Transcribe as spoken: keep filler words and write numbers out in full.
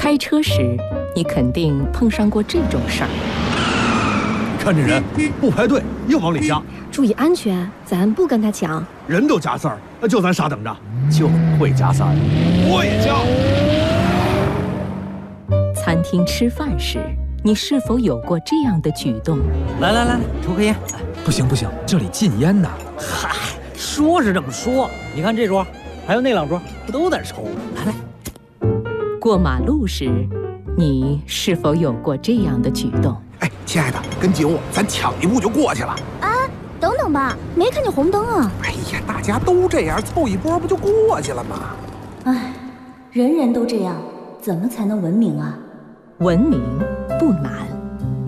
开车时，你肯定碰上过这种事儿。 看这人不排队，硬往里加。 注意安全，咱不跟他抢。 人都加塞儿，就咱傻等着，就会加塞儿。我也加。 餐厅吃饭时，你是否有过这样的举动？ 来来来，抽根烟。 不行不行，这里禁烟呐。 嗨，说是这么说，你看这桌，还有那两桌，不都在抽？来来。 过马路时，你是否有过这样的举动？ 哎，亲爱的，跟紧我，咱抢一步就过去了。 啊，等等吧，没看见红灯啊！ 哎呀，大家都这样，凑一波不就过去了吗？ 哎，人人都这样，怎么才能文明啊？ 文明不难。